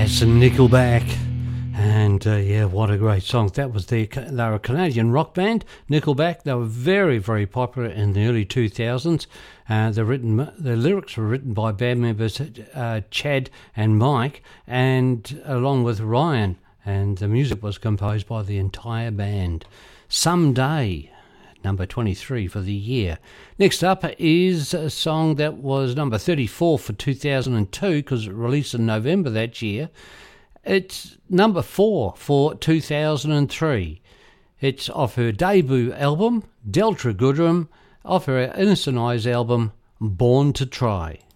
Nickelback. And yeah, what a great song. That was they were a Canadian rock band, Nickelback. They were very, very popular in the early 2000s. The lyrics were written by band members Chad and Mike, and along with Ryan. And the music was composed by the entire band. Someday, number 23 for the year. Next up is a song that was number 34 for 2002 because it released in November that year. It's number 4 for 2003. It's off her debut album, Delta Goodrem, off her Innocent Eyes album, Born to Try.